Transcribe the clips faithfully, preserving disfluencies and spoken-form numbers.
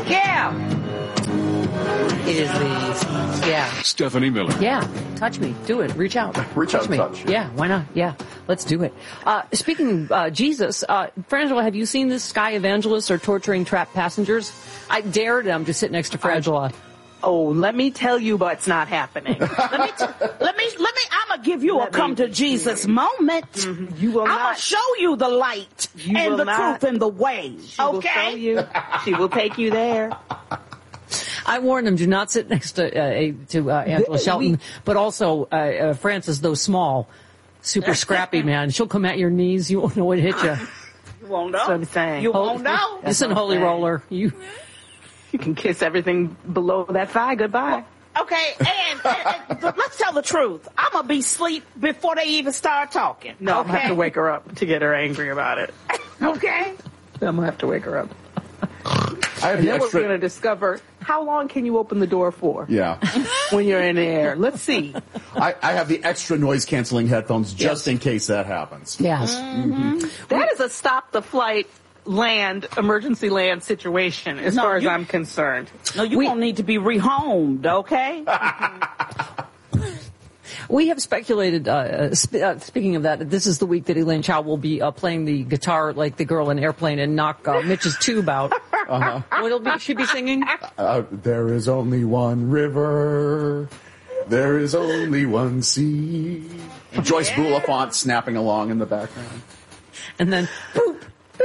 Yeah. It is the, yeah. Stephanie Miller. Yeah. Touch me. Do it. Reach out. Reach touch out, me. touch. Yeah. Why not? Yeah. Let's do it. Uh, speaking of uh, Jesus, uh, Frangela, have you seen this Sky Evangelists are torturing trapped passengers? I dare them to sit next to Frangela. Oh, let me tell you what's not happening. let me, t- let me, let me, I'm gonna give you let a come me, to Jesus moment. Mm-hmm. You will I'm not. gonna show you the light You and the not. truth and the way. She okay? will show you. She will take you there. I warned them, do not sit next to uh, to uh, Angela Shelton, we, but also uh, uh, Frances, though small, super scrappy, man. She'll come at your knees. You won't know what hit you. You won't know. That's what I'm saying. You Holy, won't know. Listen, holy roller. You. You can kiss everything below that thigh goodbye. Okay, and, and, and let's tell the truth. I'm gonna be asleep before they even start talking. No, okay? I'm gonna have to wake her up to get her angry about it. Okay. I'm gonna have to wake her up. I have And the then extra. we're gonna discover how long can you open the door for Yeah. when you're in the air. Let's see. I, I have the extra noise canceling headphones just Yes. in case that happens. Yes. Mm-hmm. That is a stop the flight land, emergency land situation as No, far as you- I'm concerned. No, you We- won't need to be rehomed, okay? We have speculated, uh, sp- uh, speaking of that, this is the week that Elaine Chao will be uh, playing the guitar like the girl in Airplane and knock uh, Mitch's tube out. Uh-huh. What'll be, she be singing? Uh, there is only one river. There is only one sea. Joyce Bulifant snapping along in the background. And then, boop,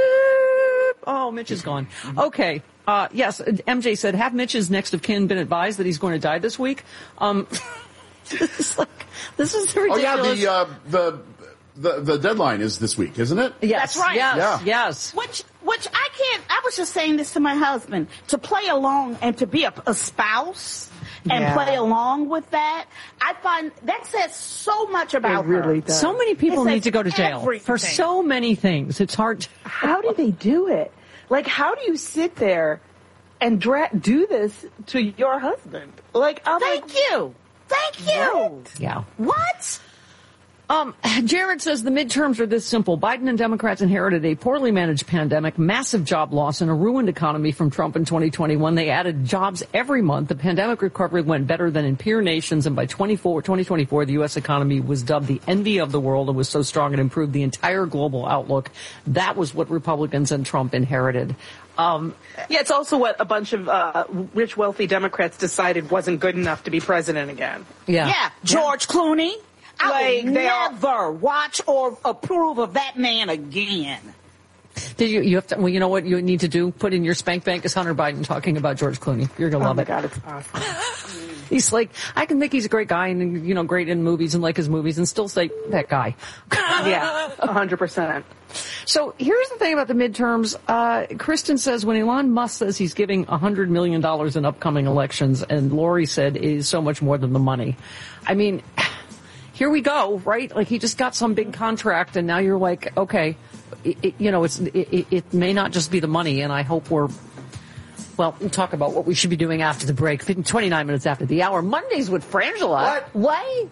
boop. Oh, Mitch is gone. Okay. Uh, yes, M J said, have Mitch's next of kin been advised that he's going to die this week? Um, this is like, this is ridiculous. Oh yeah, the uh, the the the deadline is this week, isn't it? Yes, That's right. Yes, Yeah. yes. Which, which I can't, I was just saying this to my husband, to play along and to be a, a spouse and Yeah. play along with that, I find that says so much about It really her. does. So many people It says need to go to jail everything. for so many things. It's hard to... How do they do it? Like, how do you sit there and dra- do this to your husband? Like, I'm Thank like, you. Thank you. Yeah. What? Um, Jared says the midterms are this simple. Biden and Democrats inherited a poorly managed pandemic, massive job loss, and a ruined economy from Trump in twenty twenty-one. They added jobs every month. The pandemic recovery went better than in peer nations, and by twenty twenty-four, the U S economy was dubbed the envy of the world and was so strong it improved the entire global outlook. That was what Republicans and Trump inherited. Um, yeah, it's also what a bunch of uh, rich, wealthy Democrats decided wasn't good enough to be president again. yeah. Yeah, George Clooney. I Like, will they all- never watch or approve of that man again. Did you, you have to, well, you know what you need to do? Put in your spank bank is Hunter Biden talking about George Clooney. You're going to Oh love my it. God, it's awesome. He's like, I can think he's a great guy and, you know, great in movies and like his movies and still say that guy. Yeah, a hundred percent. So here's the thing about the midterms. Uh, Kristen says when Elon Musk says he's giving one hundred million dollars in upcoming elections, and Lori said it is so much more than the money. I mean, here we go, right? Like he just got some big contract, and now you're like, okay, it, it, you know, it's it, it may not just be the money, and I hope we're. Well, we'll talk about what we should be doing after the break. twenty-nine minutes after the hour. Mondays with Frangela. What? What?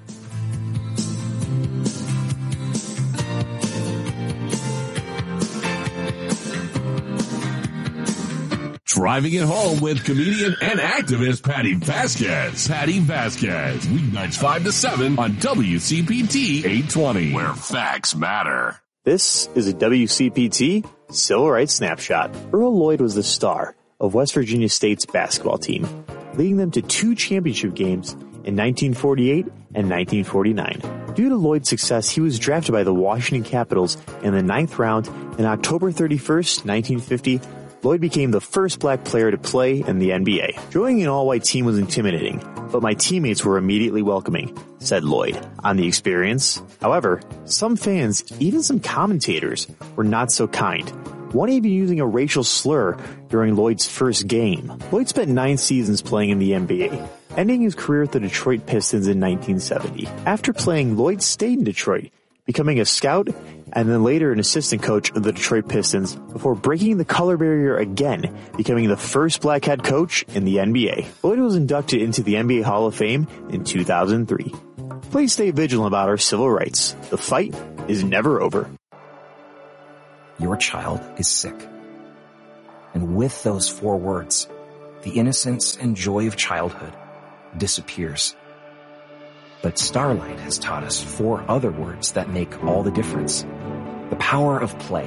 Driving it home with comedian and activist Patty Vasquez. Patty Vasquez. Weeknights five to seven on W C P T eight twenty. Where facts matter. This is a W C P T Civil Rights Snapshot. Earl Lloyd was the star of West Virginia State's basketball team, leading them to two championship games in nineteen forty-eight and nineteen forty-nine. Due to Lloyd's success, he was drafted by the Washington Capitals in the ninth round, and October thirty-first, nineteen fifty, Lloyd became the first black player to play in the N B A. Joining an all-white team was intimidating, but my teammates were immediately welcoming, said Lloyd on the experience. However, some fans, even some commentators, were not so kind. One even using a racial slur during Lloyd's first game. Lloyd spent nine seasons playing in the N B A, ending his career with the Detroit Pistons in nineteen seventy. After playing, Lloyd stayed in Detroit, becoming a scout and then later an assistant coach of the Detroit Pistons before breaking the color barrier again, becoming the first black head coach in the N B A. Lloyd was inducted into the N B A Hall of Fame in two thousand three. Please stay vigilant about our civil rights. The fight is never over. Your child is sick. And with those four words, the innocence and joy of childhood disappears. But Starlight has taught us four other words that make all the difference. The power of play.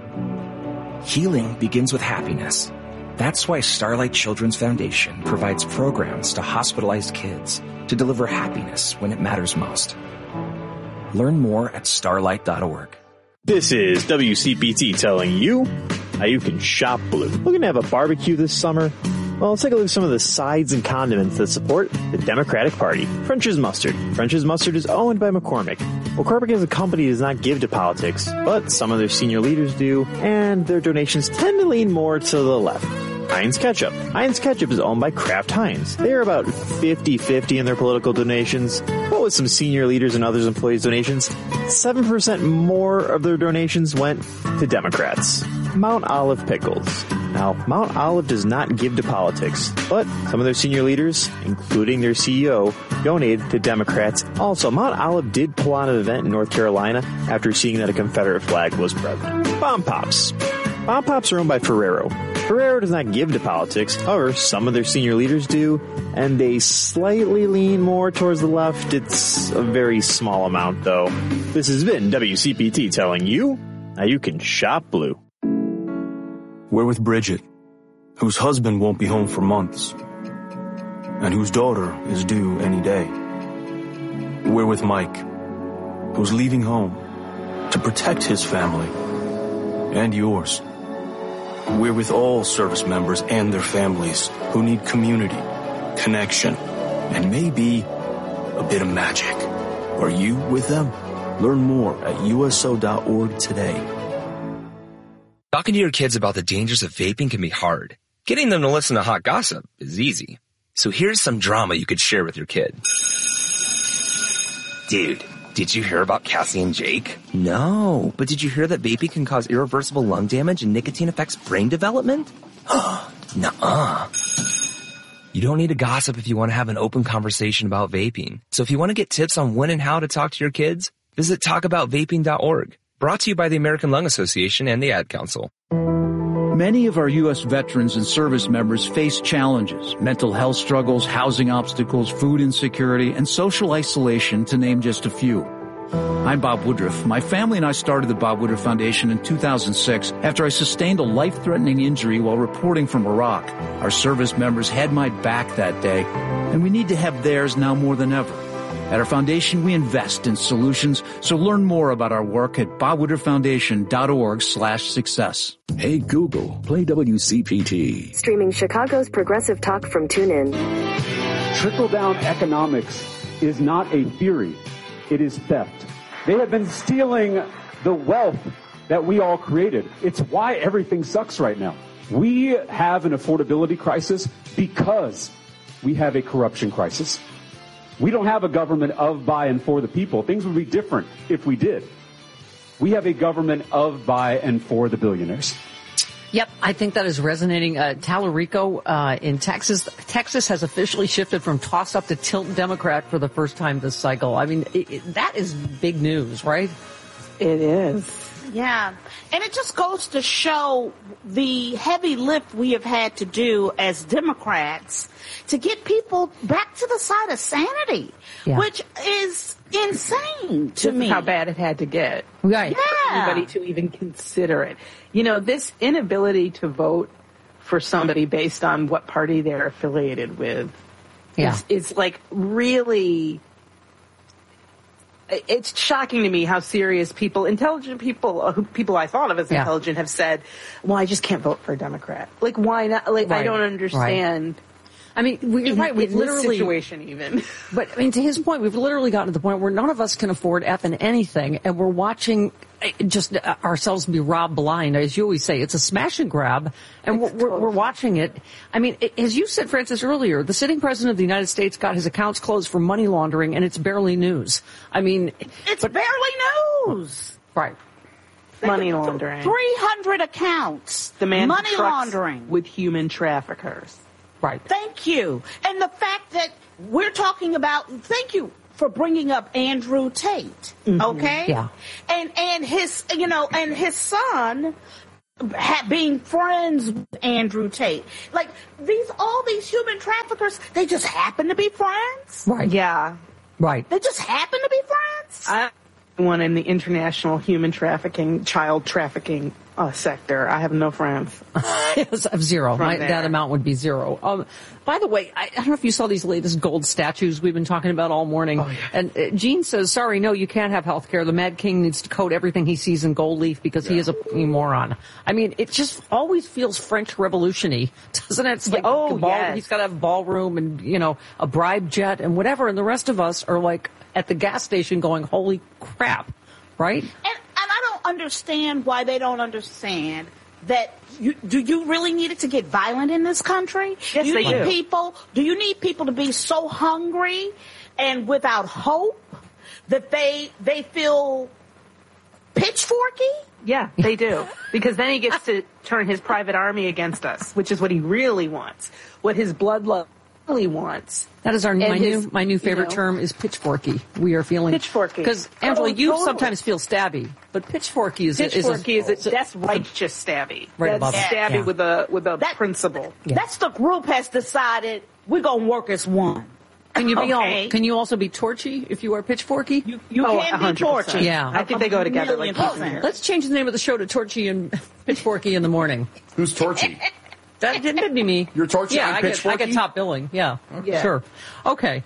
Healing begins with happiness. That's why Starlight Children's Foundation provides programs to hospitalized kids to deliver happiness when it matters most. Learn more at starlight dot org. This is W C P T telling you how you can shop blue. Looking to have a barbecue this summer? Well, let's take a look at some of the sides and condiments that support the Democratic Party. French's Mustard. French's Mustard is owned by McCormick. McCormick as a company does not give to politics, but some of their senior leaders do, and their donations tend to lean more to the left. Heinz Ketchup. Heinz Ketchup is owned by Kraft Heinz. They are about fifty-fifty in their political donations, but with some senior leaders and others employees' donations, seven percent more of their donations went to Democrats. Mount Olive Pickles. Now, Mount Olive does not give to politics, but some of their senior leaders, including their C E O, donated to Democrats. Also, Mount Olive did pull on an event in North Carolina after seeing that a Confederate flag was present. Bomb Pops. Bomb Pops are owned by Ferrero. Ferrero does not give to politics. However, some of their senior leaders do, and they slightly lean more towards the left. It's a very small amount, though. This has been W C P T telling you how you can shop blue. We're with Bridget, whose husband won't be home for months, and whose daughter is due any day. We're with Mike, who's leaving home to protect his family and yours. We're with all service members and their families who need community, connection, and maybe a bit of magic. Are you with them? Learn more at U S O dot org today. Talking to your kids about the dangers of vaping can be hard. Getting them to listen to hot gossip is easy. So here's some drama you could share with your kid. Dude, did you hear about Cassie and Jake? No, but did you hear that vaping can cause irreversible lung damage and nicotine affects brain development? Nuh-uh. You don't need to gossip if you want to have an open conversation about vaping. So if you want to get tips on when and how to talk to your kids, visit talk about vaping dot org. Brought to you by the American Lung Association and the Ad Council. Many of our U S veterans and service members face challenges, mental health struggles, housing obstacles, food insecurity, and social isolation, to name just a few. I'm Bob Woodruff. My family and I started the Bob Woodruff Foundation in two thousand six after I sustained a life-threatening injury while reporting from Iraq. Our service members had my back that day, and we need to have theirs now more than ever. At our foundation, we invest in solutions, so learn more about our work at bob woodruff foundation dot org slash success. Hey Google, play W C P T. Streaming Chicago's Progressive Talk from TuneIn. Trickle-down economics is not a theory. It is theft. They have been stealing the wealth that we all created. It's why everything sucks right now. We have an affordability crisis because we have a corruption crisis. We don't have a government of, by, and for the people. Things would be different if we did. We have a government of, by, and for the billionaires. Yep, I think that is resonating. Uh, Tallarico uh, in Texas, Texas has officially shifted from toss-up to tilt Democrat for the first time this cycle. I mean, it, it, that is big news, right? It is. Yeah, and it just goes to show the heavy lift we have had to do as Democrats to get people back to the side of sanity, yeah. which is insane to Just me. How bad it had to get. Right. Yeah. Anybody to even consider it. You know, this inability to vote for somebody based on what party they're affiliated with yeah. is, is like really... It's shocking to me how serious people, intelligent people, uh, who, people I thought of as yeah. intelligent, have said, well, I just can't vote for a Democrat. Like, why not? Like, right. I don't understand. Right. I mean, we, in, right, we've in literally, this situation even. But, I mean, to his point, we've literally gotten to the point where none of us can afford effing anything, and we're watching just ourselves be robbed blind. As you always say, it's a smash and grab, and we're, totally. we're watching it. I mean, as you said, Francis, earlier, the sitting president of the United States got his accounts closed for money laundering, and it's barely news. I mean... It's but, barely news. Right. Money laundering. three hundred accounts. The man money who trucks laundering. With human traffickers. Right. Thank you. And the fact that we're talking about, thank you for bringing up Andrew Tate, mm-hmm. okay? Yeah. And, and his, you know, and his son ha- being friends with Andrew Tate. Like, these, all these human traffickers, they just happen to be friends? Right. Yeah. Right. They just happen to be friends? I one in the international human trafficking, child trafficking uh, sector. I have no friends. Yes, of zero. My, there. that amount would be zero. Um, by the way, I, I don't know if you saw these latest gold statues we've been talking about all morning. Oh, yeah. And uh, Gene says, sorry, no, you can't have health care. The Mad King needs to coat everything he sees in gold leaf because yeah. he is a moron. I mean, it just always feels French Revolution-y, doesn't it? It's like, oh, ball, yes. he's got to have ballroom and, you know, a bribe jet and whatever. And the rest of us are like at the gas station going, holy crap, right? And, and I don't understand why they don't understand that you, do you really need it to get violent in this country? Yes, you they need do. people, do you need people to be so hungry and without hope that they they feel pitchforky? Yeah, they do. Because then he gets to turn his private army against us, which is what he really wants. What his bloodlust really wants. That is our my his, new my new favorite you know, term is pitchforky. We are feeling pitchforky. Because Angela, oh, you totally. sometimes feel stabby, but pitchforky is pitchforky is a, is a, that's righteous stabby. Right that's above it. stabby Yeah. with a with a That- principle. Yeah. That's the group has decided we're gonna work as one. Can you be Okay. all? Can you also be torchy if you are pitchforky? You, you Oh, can one hundred be percent. tortured. Yeah. I think they go together like Million heat and hair. Let's change the name of the show to Torchy and Pitchforky in the morning. Who's Torchy? That didn't be me. You're Torchy, Yeah, I'm I get, I get Pitchforky? top billing. Yeah, Yeah. sure. Okay.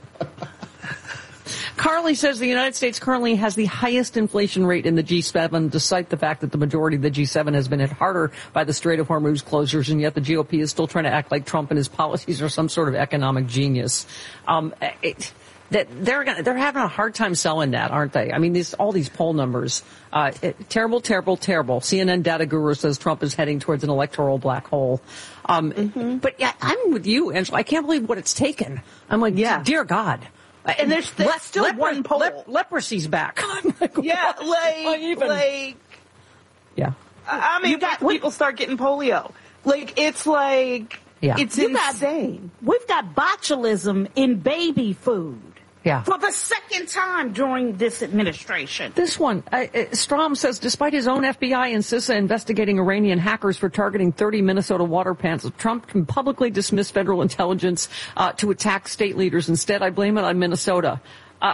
Carly says the United States currently has the highest inflation rate in the G seven, despite the fact that the majority of the G seven has been hit harder by the Strait of Hormuz closures, and yet the G O P is still trying to act like Trump and his policies are some sort of economic genius. Um, it, that they're gonna, they're having a hard time selling that, aren't they? I mean, these all these poll numbers, uh, it, terrible, terrible, terrible. C N N data guru says Trump is heading towards an electoral black hole. Um, mm-hmm. But yeah, I'm with you, Angela. I can't believe what it's taken. I'm like, Yeah. dear God. And there's, there's Le- still lepro- one poll. lep- leprosy's back. like, yeah, why like, even? like, Yeah. I mean, You got- people start getting polio. Like, it's like, Yeah. it's You got- insane. We've got botulism in baby food. Yeah. For the second time during this administration. This one, uh, uh, Strom says, despite his own F B I and CISA investigating Iranian hackers for targeting thirty Minnesota water plants, Trump can publicly dismiss federal intelligence uh, to attack state leaders. Instead, I blame it on Minnesota. Uh,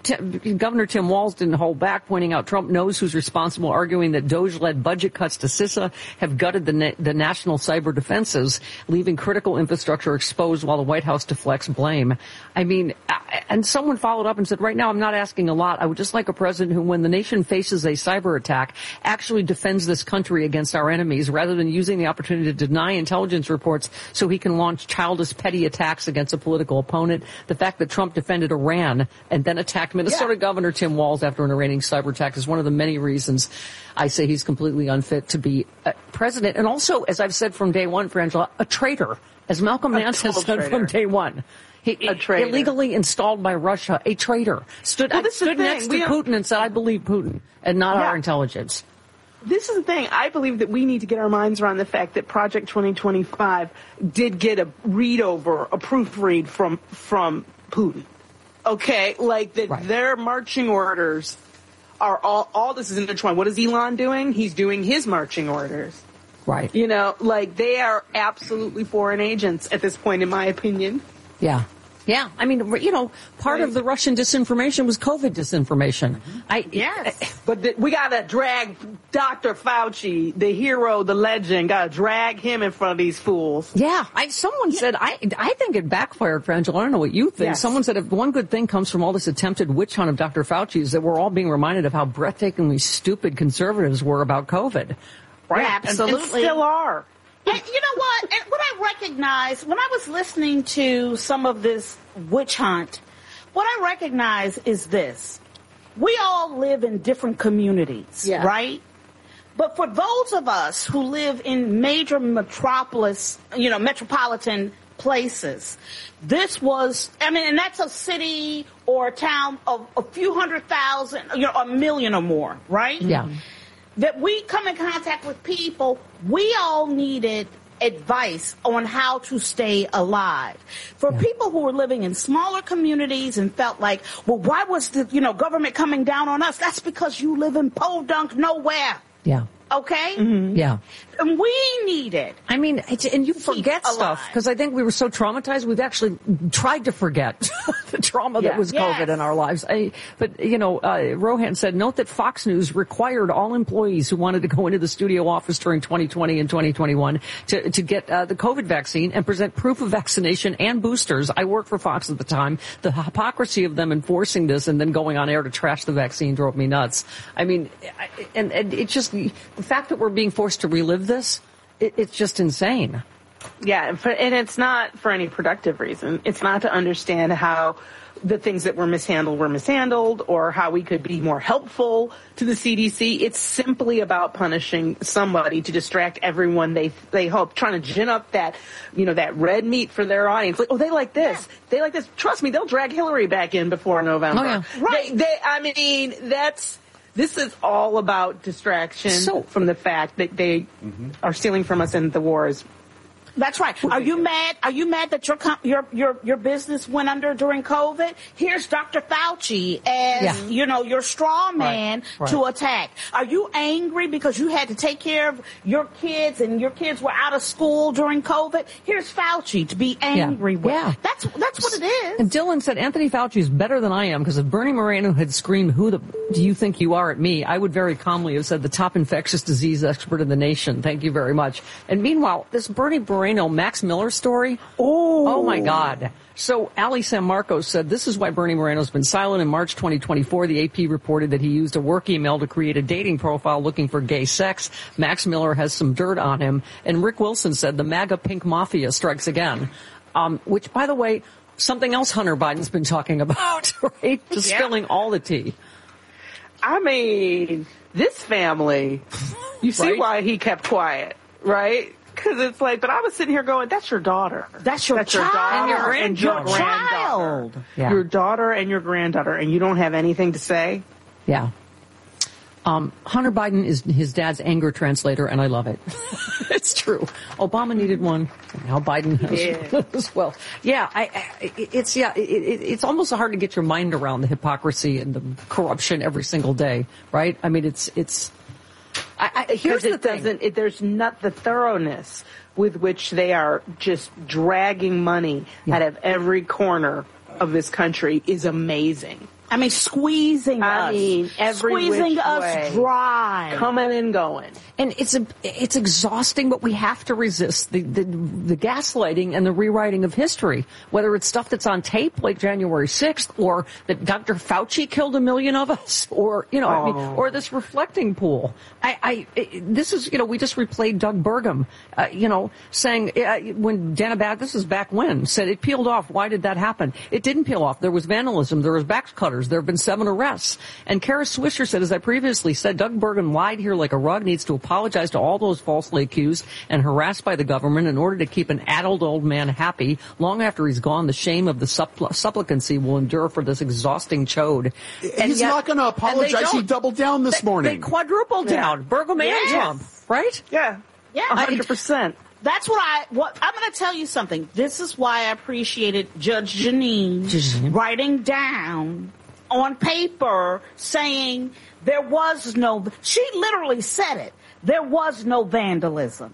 T- Governor Tim Walz didn't hold back, pointing out Trump knows who's responsible, arguing that DOJ-led budget cuts to CISA have gutted the, na- the national cyber defenses, leaving critical infrastructure exposed while the White House deflects blame. I mean, and someone followed up and said, right now I'm not asking a lot. I would just like a president who, when the nation faces a cyber attack, actually defends this country against our enemies rather than using the opportunity to deny intelligence reports so he can launch childish, petty attacks against a political opponent. The fact that Trump defended Iran and then attacked Minnesota Yeah. Governor Tim Walz after an Iranian cyber attack is one of the many reasons I say he's completely unfit to be uh, president. And also, as I've said from day one, for Angela, a traitor, as Malcolm A Nance has total said traitor. from day one. He, A traitor. illegally installed by Russia, a traitor. Stood, Well, I this is the stood thing. next to We don't- Putin and said, I believe Putin, and not Yeah. our intelligence. This is the thing. I believe that we need to get our minds around the fact that Project twenty twenty-five did get a read over, a proofread from from Putin. Okay, like that Right. their marching orders are all. All this is intertwined. What is Elon doing? He's doing his marching orders. Right. You know, like they are absolutely foreign agents at this point, in my opinion. Yeah. Yeah. I mean, you know, part of the Russian disinformation was COVID disinformation. I, Yes. But th- we gotta drag Doctor Fauci, the hero, the legend, gotta drag him in front of these fools. Yeah, I, someone said, I, I think it backfired for Angela. I don't know what you think. Yes. Someone said if one good thing comes from all this attempted witch hunt of Doctor Fauci is that we're all being reminded of how breathtakingly stupid conservatives were about COVID. Right, And- absolutely. And still are. And you know what? And what I recognize when I was listening to some of this witch hunt, what I recognize is this. We all live in different communities, Yeah. right? But for those of us who live in major metropolis, you know, metropolitan places, this was, I mean, and that's a city or a town of a few hundred thousand, you know, a million or more, right? Yeah. That we come in contact with people, we all needed advice on how to stay alive. For Yeah. people who were living in smaller communities and felt like, well, why was the, you know, government coming down on us? That's because you live in podunk nowhere. Yeah. Okay? Yeah. and we need it. I mean, it's, and you forget stuff because I think we were so traumatized. We've actually tried to forget the trauma Yeah. that was Yes. COVID in our lives. I, but you know, uh, Rohan said, note that Fox News required all employees who wanted to go into the studio office during twenty twenty and twenty twenty-one to to get uh, the COVID vaccine and present proof of vaccination and boosters. I worked for Fox at the time. The hypocrisy of them enforcing this and then going on air to trash the vaccine drove me nuts. I mean, I, and and it just the fact that we're being forced to relive this, it, it's just insane. Yeah, and, for, and it's not for any productive reason. It's not to understand how the things that were mishandled were mishandled or how we could be more helpful to the C D C. It's simply about punishing somebody to distract everyone they they hope, trying to gin up that, you know, that red meat for their audience. Like, oh, they like this. They like this. Trust me, they'll drag Hillary back in before November. Oh, yeah. Right. They, they, I mean, that's, this is all about distraction So- from the fact that they are stealing from us and the war is. That's right. Are you mad? Are you mad that your com- your your your business went under during COVID? Here's Doctor Fauci as Yeah. you know your straw man Right, to right. attack. Are you angry because you had to take care of your kids and your kids were out of school during COVID? Here's Fauci to be angry with. Yeah. That's that's what it is. And Dylan said Anthony Fauci is better than I am because if Bernie Moreno had screamed, "Who the do you think you are?" at me, I would very calmly have said the top infectious disease expert in the nation. Thank you very much. And meanwhile, this Bernie Moreno Max Miller story. Oh, Oh my God. So Ali San Marcos said this is why Bernie Moreno's been silent. In March twenty twenty-four, the A P reported that he used a work email to create a dating profile looking for gay sex. Max Miller has some dirt on him. And Rick Wilson said the MAGA pink mafia strikes again. Um, which, by the way, something else Hunter Biden's been talking about, right? Just Yeah. spilling all the tea. I mean, this family, you see Right? why he kept quiet, right? Because it's like, but I was sitting here going, that's your daughter. That's your child. daughter And your and your granddaughter. granddaughter. Yeah. Your daughter and your granddaughter, and you don't have anything to say? Yeah. Um, Hunter Biden is his dad's anger translator, and I love it. It's true. Obama needed one. Now Biden has Yeah. one as well. Yeah, I, I, it's yeah, it, it, it's almost hard to get your mind around the hypocrisy and the corruption every single day, right? I mean, it's it's. I, I, here's Because the it thing. doesn't, it, there's not the thoroughness with which they are just dragging money Yeah. out of every corner of this country is amazing. I mean, squeezing I us. mean, every squeezing which us way. dry. Coming and going. And it's a, it's exhausting, but we have to resist the, the the gaslighting and the rewriting of history. Whether it's stuff that's on tape, like January sixth, or that Doctor Fauci killed a million of us, or you know, I mean, or this reflecting pool. I, I it, this is you know, we just replayed Doug Burgum, uh, you know, saying uh, when Dana Bag, this is back when, said it peeled off. Why did that happen? It didn't peel off. There was vandalism. There was back cutters. There have been seven arrests. And Kara Swisher said, as I previously said, Doug Burgum lied here like a rug, needs to apologize to all those falsely accused and harassed by the government in order to keep an addled old man happy. Long after he's gone, the shame of the suppl- supplicancy will endure for this exhausting chode. And He's yet- not going to and they apologize. He don't. doubled down this They- morning. They quadrupled down. Burgum and Yes. Trump, right? Yeah. Yeah. A hundred percent. That's what I, what, I'm going to tell you something. This is why I appreciated Judge Janine Janine. writing down on paper saying there was no, she literally said it. There was no vandalism.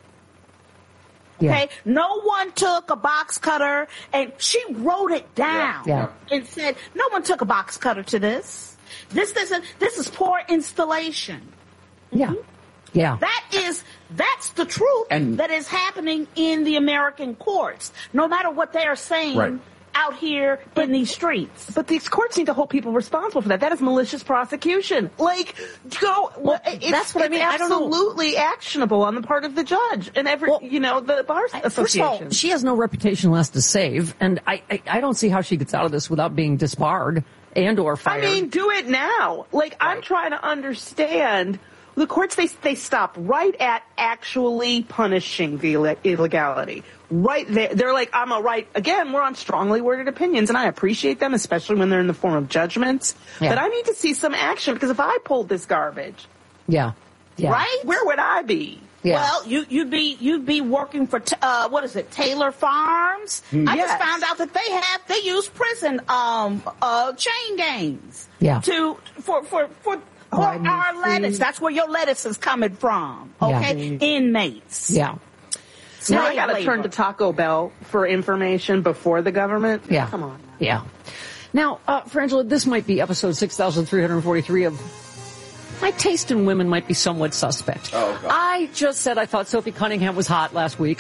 Yeah. Okay, no one took a box cutter, and she wrote it down Yeah. and said, "No one took a box cutter to this. This isn't. This is poor installation." Yeah. Yeah. That is, that's the truth And- that is happening in the American courts. No matter what they are saying Right. out here in these streets. But these courts need to hold people responsible for that. That is malicious prosecution. Like, go. Well, it's, that's what I mean. It's I don't know. absolutely actionable on the part of the judge and every, Well, you know, the bar First of association. all, she has no reputation left to save, and I, I, I don't see how she gets out of this without being disbarred and or I fired. mean, do it now. Like, I'm trying to understand. The courts, they they stop right at actually punishing the ille- illegality. Right there. They're like, I'm a right. Again, we're on strongly worded opinions, and I appreciate them, especially when they're in the form of judgments. Yeah. But I need to see some action, because if I pulled this garbage, yeah, yeah, Right? where would I be? Yeah. Well, you, you'd be you'd be working for t- uh, what is it, Taylor Farms? I Yes. just found out that they have they use prison um uh chain gangs Yeah. to for for for Or our lettuce. That's where your lettuce is coming from. Okay? Yeah. Inmates. Yeah. Now I got to turn to Taco Bell for information before the government. Yeah. Come on. Yeah. Now, uh, Frangela, this might be episode six thousand three hundred forty-three of my taste in women might be somewhat suspect. Oh, God. I just said I thought Sophie Cunningham was hot last week.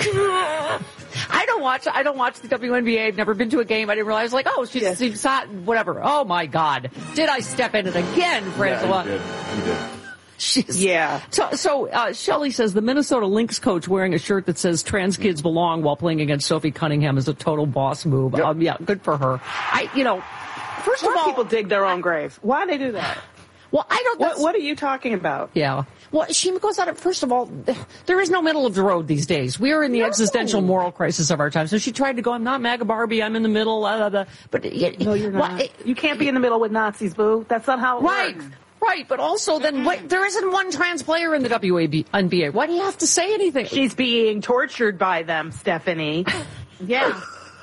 I don't watch. I don't watch the W N B A. I've never been to a game. I didn't realize, like, oh, she Yes. seems hot. Whatever. Oh my God, did I step in it again, Frangela? Yeah, you did. You did. She's, Yeah. So, so uh, Shelley says the Minnesota Lynx coach wearing a shirt that says "Trans kids belong" while playing against Sophie Cunningham is a total boss move. Yep. Um, yeah, good for her. I, you know, first Why of all, people dig their own grave? Why do they do that? well, I don't. What, that's- what are you talking about? Yeah. Well, she goes out of, first of all, there is no middle of the road these days. We are in the No. existential moral crisis of our time. So she tried to go, I'm not MAGA Barbie, I'm in the middle, blah, blah, blah. But, it, No, you're not. well, it- you can't be in the middle with Nazis, boo. That's not how it right. works. Right, but also then wait, there isn't one trans player in the W N B A. Why do you have to say anything? She's being tortured by them, Stephanie. Yeah.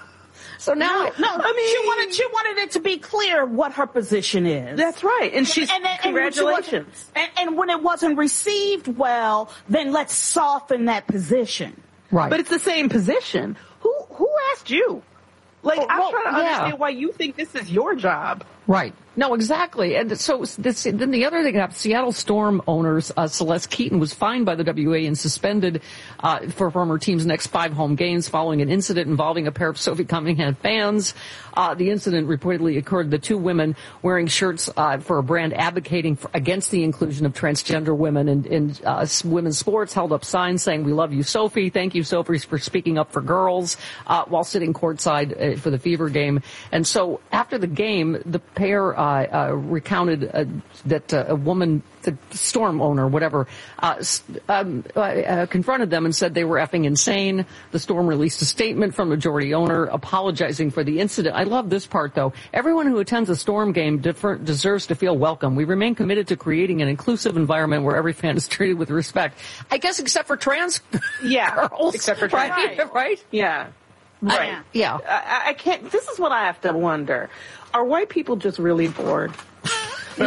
So now, No, I mean, she wanted she wanted it to be clear what her position is. That's right. And she's, And then- and when she congratulations. wasn't- And, and when it wasn't received well, then let's soften that position. right. But it's the same position. Who who asked you? Like, Oh, I'm well, trying to yeah. understand why you think this is your job. Right. No, exactly. And so this, then the other thing happened, Seattle Storm owners, uh, Celeste Keaton was fined by the W A and suspended, uh, for, from her team's next five home games following an incident involving a pair of Sophie Cunningham fans. Uh, the incident reportedly occurred the two women wearing shirts, uh, for a brand advocating for, against the inclusion of transgender women in, in, uh, women's sports, held up signs saying, "We love you, Sophie. Thank you, Sophie, for speaking up for girls," uh, while sitting courtside uh, for the Fever game. And so after the game, the pair, uh, uh, recounted uh, that uh, a woman, the Storm owner, whatever, uh, um, uh, uh, confronted them and said they were effing insane. The Storm released a statement from majority owner apologizing for the incident. I love this part, though. Everyone who attends a Storm game differ- deserves to feel welcome. We remain committed to creating an inclusive environment where every fan is treated with respect. I guess except for trans Yeah. girls. Except for right? trans. Right? Yeah. Right. Right. Yeah. I, I can't, this is what I have to wonder. Are white people just really bored? Like,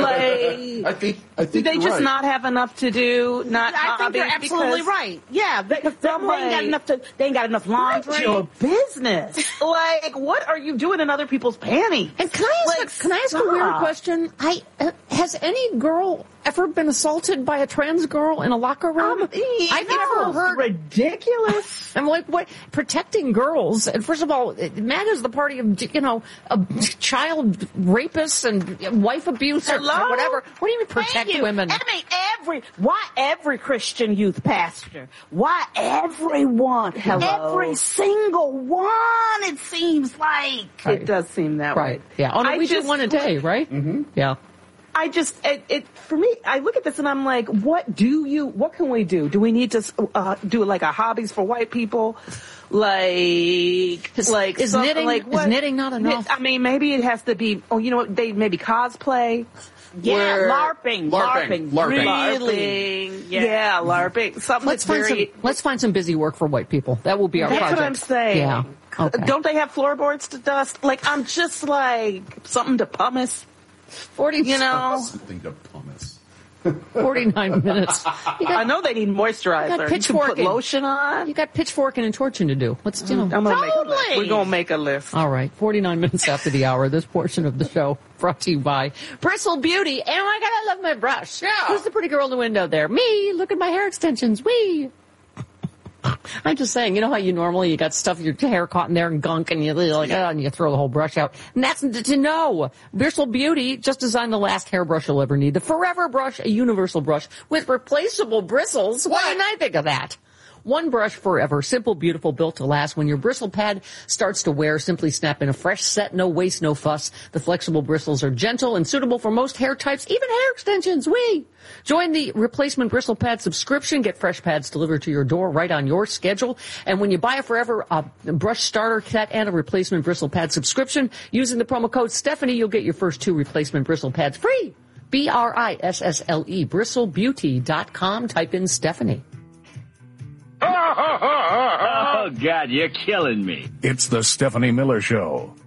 I think I think do they you're just right. not have enough to do? Not I think you're hobbies? absolutely Because right. Yeah, they, they, they ain't like- got enough to. They ain't got enough laundry. Mind your business. Like, what are you doing in other people's panties? And can I ask, Like, a, can I ask a weird stop. question? I uh, has any girl ever been assaulted by a trans girl in a locker room? Um, I've no, never heard. ridiculous. I'm like, what? Protecting girls. And first of all, MAGA is the party of, you know, a child rapists and wife abuse or Hello? whatever. What do you mean protect Thank you. women? I mean, every why every Christian youth pastor? Why everyone? Hello? Every single one. It seems like. It does seem that Right. way. Yeah. Oh, no, I we do just- one a day, right? Mm-hmm. Yeah. I just, it, it, for me, I look at this and I'm like, what do you, what can we do? Do we need to uh, do like a hobbies for white people? Like, Is- like, is something knitting- like is what? knitting not enough? I mean, maybe it has to be, oh, you know what, they maybe cosplay. Yeah, where- LARPing, LARPing, LARPing, LARPing. really. Yeah, yeah LARPing. Something Let's that's find very, some. Let's find some busy work for white people. That will be our that's project. what I'm saying. Yeah. Okay. Don't they have floorboards to dust? Like, I'm just like, something to pumice. Forty. You know, Something to pumice. Forty-nine minutes. You got, I know they need moisturizer. You got You can put pitchforking. lotion on. you got pitchforking and torching to do. Let's you know. I'm gonna make a list. Totally. We're gonna make a list. All right, forty-nine minutes after the hour, this portion of the show brought to you by Bristle Beauty. Oh my God, I love my brush. Yeah. Who's the pretty girl in the window there? Me. Look at my hair extensions. Wee. I'm just saying, you know how you normally, you got stuff, your hair caught in there and gunk and you're like, oh, and you throw the whole brush out. And that's to know. Bristle Beauty just designed the last hairbrush you'll ever need. The Forever Brush, a universal brush with replaceable bristles. What, what did I think of that? One brush forever, simple, beautiful, built to last. When your bristle pad starts to wear, simply snap in a fresh set, no waste, no fuss. The flexible bristles are gentle and suitable for most hair types, even hair extensions. Wee! Join the replacement bristle pad subscription. Get fresh pads delivered to your door right on your schedule. And when you buy a Forever uh, brush starter set and a replacement bristle pad subscription, using the promo code Stephanie, you'll get your first two replacement bristle pads free. B R I S S L E, bristle beauty dot com. Type in Stephanie. Oh, God, you're killing me. It's the Stephanie Miller Show.